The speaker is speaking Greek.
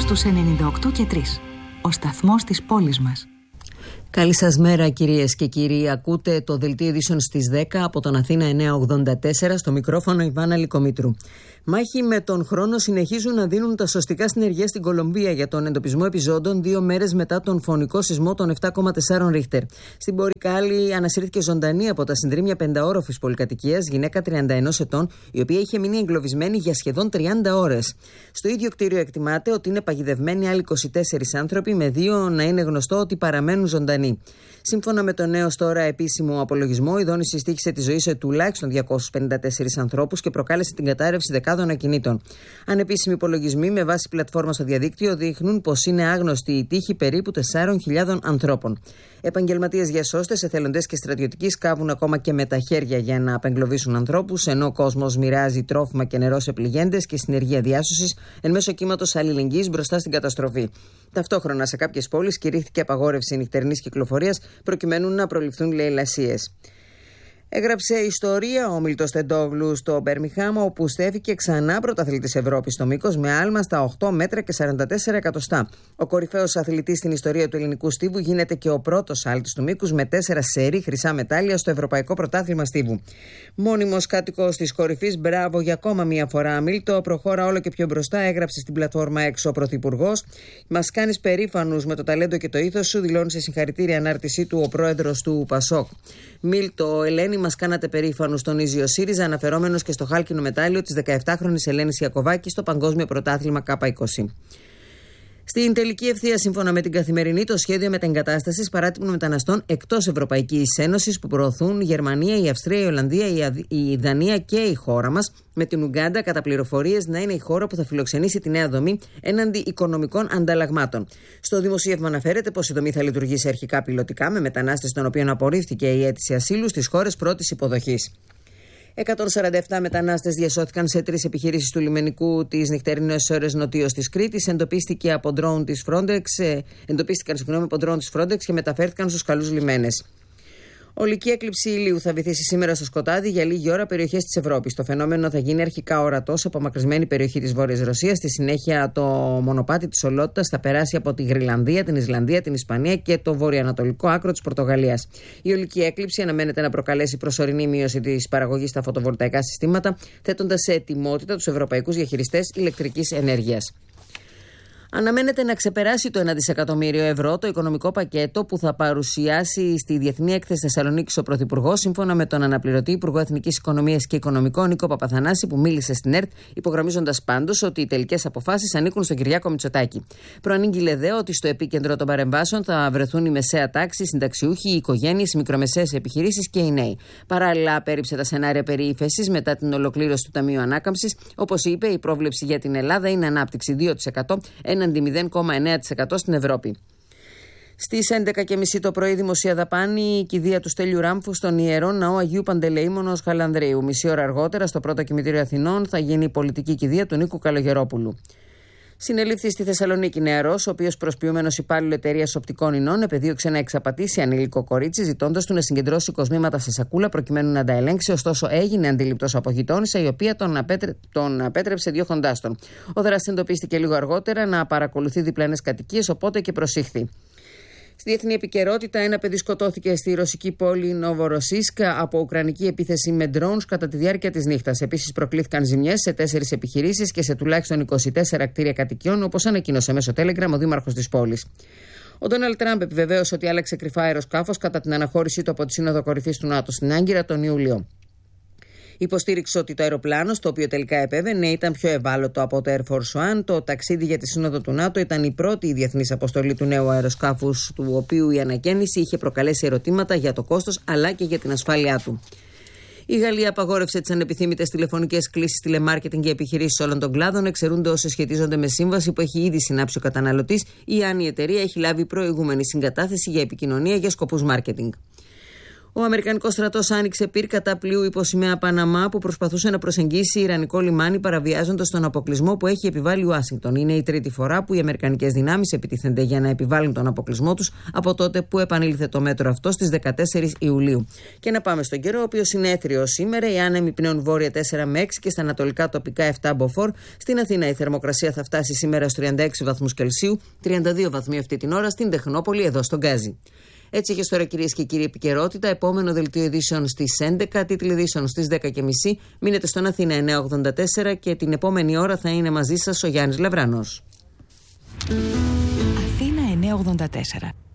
στους 98 και 3. Ο σταθμός της πόλης μας. Καλή σας μέρα κυρίες και κύριοι. Ακούτε το δελτίο ειδήσεων στις 10 από τον Αθήνα 984, στο μικρόφωνο Ιβάνα Λικομήτρου. Μάχη με τον χρόνο συνεχίζουν να δίνουν τα σωστικά συνεργεία στην Κολομβία για τον εντοπισμό επιζώντων 2 μέρες μετά τον φωνικό σεισμό των 7,4 Ρίχτερ. Στην Πορικάλη ανασύρθηκε ζωντανή από τα συντρίμμια πενταόροφης πολυκατοικίας γυναίκα 31 ετών, η οποία είχε μείνει εγκλωβισμένη για σχεδόν 30 ώρες. Στο ίδιο κτίριο εκτιμάται ότι είναι παγιδευμένοι άλλοι 24 άνθρωποι, με 2 να είναι γνωστό ότι παραμένουν ζωντανοί. Σύμφωνα με τον έως τώρα επίσημο απολογισμό, η δόνηση στοίχησε τη ζωή σε τουλάχιστον 254 ανθρώπους και προκάλεσε την κατάρρευση δεκάδων ακινήτων. Ανεπίσημοι υπολογισμοί με βάση πλατφόρμα στο διαδίκτυο δείχνουν πως είναι άγνωστη η τύχη περίπου 4.000 ανθρώπων. Επαγγελματίες διασώστες, εθελοντές και στρατιωτικοί σκάβουν ακόμα και με τα χέρια για να απεγκλωβίσουν ανθρώπους, ενώ ο κόσμος μοιράζει τρόφιμα και νερό σε πληγέντες και συνεργεία διάσωσης εν μέσω κύματος αλληλεγγύης μπροστά στην καταστροφή. Ταυτόχρονα, σε κάποιες πόλεις κηρύχθηκε απαγόρευση νυχτερινής κυκλοφορίας προκειμένου να προληφθούν λαιλασίες. Έγραψε ιστορία ο Μίλτος Τεντόγλου στο Μπέρμιγχαμ, όπου στέφηκε ξανά πρωταθλητής Ευρώπης στο μήκος με άλμα στα 8 μέτρα και 44 εκατοστά. Ο κορυφαίος αθλητής στην ιστορία του ελληνικού στίβου γίνεται και ο πρώτος άλτης του μήκους με 4 σερί χρυσά μετάλλια στο Ευρωπαϊκό Πρωτάθλημα Στίβου. Μόνιμος κάτοικος της κορυφής, μπράβο για ακόμα μία φορά, Μίλτο, προχώρα όλο και πιο μπροστά, έγραψε στην πλατφόρμα έξω ο Πρωθυπουργός. Μας κάνεις περήφανους με το ταλέντο και το ήθος σου, δηλώνει σε συγχαρητήρια ανάρτησή του ο πρόεδρος του Πασόκ. Μίλτο, Ελένη, μας κάνατε περήφανους, τονίζει ο ΣΥΡΙΖΑ, αναφερόμενος και στο χάλκινο μετάλλιο της 17χρονης Ελένης Ιακωβάκη στο Παγκόσμιο Πρωτάθλημα K20. Στην τελική ευθεία, σύμφωνα με την Καθημερινή, το σχέδιο μετεγκατάστασης παράτυπων μεταναστών εκτός Ευρωπαϊκής Ένωσης που προωθούν η Γερμανία, η Αυστρία, η Ολλανδία, η Δανία και η χώρα μας, με την Ουγκάντα κατά πληροφορίες να είναι η χώρα που θα φιλοξενήσει τη νέα δομή έναντι οικονομικών ανταλλαγμάτων. Στο δημοσίευμα αναφέρεται πως η δομή θα λειτουργήσει αρχικά πιλωτικά με μετανάστες των οποίων απορρίφθηκε η αίτηση ασύλου στις χώρες πρώτης υποδοχής. 147 μετανάστες διασώθηκαν σε 3 επιχειρήσεις του λιμενικού τις νυχτερινές ώρες νοτίως της Κρήτης. Εντοπίστηκαν από ντρόουν της Frontex και μεταφέρθηκαν στους καλούς λιμένες. Ολική έκλειψη ηλίου θα βυθίσει σήμερα στο σκοτάδι για λίγη ώρα περιοχές της Ευρώπης. Το φαινόμενο θα γίνει αρχικά ορατό σε απομακρυσμένη περιοχή της Βόρειας Ρωσίας. Στη συνέχεια, το μονοπάτι της Ολότητας θα περάσει από τη Γρυλανδία, την Ισλανδία, την Ισπανία και το βορειοανατολικό άκρο της Πορτογαλίας. Η ολική έκλειψη αναμένεται να προκαλέσει προσωρινή μείωση της παραγωγής στα φωτοβολταϊκά συστήματα, θέτοντας σε ετοιμότητα τους ευρωπαϊκούς διαχειριστές ηλεκτρικής ενέργειας. Αναμένεται να ξεπεράσει το 1 δισεκατομμύριο ευρώ το οικονομικό πακέτο που θα παρουσιάσει στη Διεθνή Έκθεση Θεσσαλονίκης ο Πρωθυπουργός, σύμφωνα με τον αναπληρωτή Υπουργό Εθνικής Οικονομίας και Οικονομικών Νίκο Παπαθανάση, που μίλησε στην ΕΡΤ, υπογραμμίζοντας πάντως ότι οι τελικές αποφάσεις ανήκουν στον Κυριάκο Μητσοτάκη. Προανήγγειλε δε ότι στο επίκεντρο των παρεμβάσεων θα βρεθούν η μεσαία τάξη, οι συνταξιούχοι, οι οικογένειες, οι μικρομεσαίες επιχειρήσεις και οι νέοι. Παράλληλα, απέρριψε τα σενάρια περί ύφεσης μετά την ολοκλήρωση του Ταμείου Ανάκαμψης. Όπως είπε, η πρόβλεψη για την Ελλάδα είναι ανάπτυξη 2%. Έναντι 0,9% στην Ευρώπη. Στις 11.30 το πρωί δημοσία δαπάνη η κηδεία του Στέλιου Ράμφου στον Ιερό Ναό Αγίου Παντελεήμονος Χαλανδρίου. Μισή ώρα αργότερα, στο πρώτο κημητήριο Αθηνών, θα γίνει η πολιτική κηδεία του Νίκου Καλογερόπουλου. Συνελήφθη στη Θεσσαλονίκη νεαρός, ο οποίος προσποιούμενος υπάλληλο εταιρείας οπτικών ινών επεδίωξε να εξαπατήσει ανήλικο κορίτσι, ζητώντας του να συγκεντρώσει κοσμήματα σε σακούλα προκειμένου να τα ελέγξει. Ωστόσο, έγινε αντιληπτός από γειτόνισσα, η οποία τον απέτρεψε διώχοντάς τον. Ο δράστης εντοπίστηκε λίγο αργότερα να παρακολουθεί διπλανές κατοικίες, οπότε και προσήχθη. Στη διεθνή επικαιρότητα, ένα παιδί σκοτώθηκε στη ρωσική πόλη Νοβοροσίσκα από ουκρανική επίθεση με drones κατά τη διάρκεια της νύχτας. Επίσης, προκλήθηκαν ζημιές σε 4 επιχειρήσεις και σε τουλάχιστον 24 κτίρια κατοικιών, όπως ανακοίνωσε μέσω Telegram ο δήμαρχος της πόλης. Ο Ντόναλντ Τραμπ επιβεβαίωσε ότι άλλαξε κρυφά αεροσκάφος κατά την αναχώρησή του από τη Σύνοδο Κορυφής του ΝΑΤΟ στην Άγκυρα τον Ιούλιο. Υποστήριξε ότι το αεροπλάνο, στο οποίο τελικά επέβαινε, ήταν πιο ευάλωτο από το Air Force One. Το ταξίδι για τη Σύνοδο του ΝΑΤΟ ήταν η πρώτη διεθνής αποστολή του νέου αεροσκάφους, του οποίου η ανακαίνιση είχε προκαλέσει ερωτήματα για το κόστος αλλά και για την ασφάλειά του. Η Γαλλία απαγόρευσε τις ανεπιθύμητες τηλεφωνικές κλήσεις, τηλεμάρκετινγκ και επιχειρήσεις όλων των κλάδων. Εξαιρούνται όσοι σχετίζονται με σύμβαση που έχει ήδη συνάψει ο καταναλωτής ή αν η εταιρεία έχει λάβει προηγούμενη συγκατάθεση για επικοινωνία για σκοπούς μάρκετινγκ. Ο Αμερικανικός στρατός άνοιξε πυρ κατά πλοίου υποσημαία Παναμά που προσπαθούσε να προσεγγίσει Ιρανικό λιμάνι παραβιάζοντας τον αποκλεισμό που έχει επιβάλει η Ουάσιγκτον. Είναι η τρίτη φορά που οι αμερικανικές δυνάμεις επιτίθενται για να επιβάλλουν τον αποκλεισμό τους από τότε που επανήλθε το μέτρο αυτό στις 14 Ιουλίου. Και να πάμε στον καιρό, ο οποίος είναι έθριος σήμερα. Οι άνεμοι πνέουν βόρεια 4 με 6 και στα ανατολικά τοπικά 7 μποφόρ. Στην Αθήνα η θερμοκρασία θα φτάσει σήμερα στους 36 βαθμούς Κελσίου, 32 βαθμοί αυτή την ώρα στην Τεχνόπολη, εδώ στον Γκάζι. Έτσι και τώρα, κυρίες και κύριοι, επικαιρότητα. Επόμενο δελτίο ειδήσεων στις 11, τίτλοι ειδήσεων στις 10.30. Μείνετε στον Αθήνα 984 και την επόμενη ώρα θα είναι μαζί σας ο Γιάννης Λαβράνος. Αθήνα 984.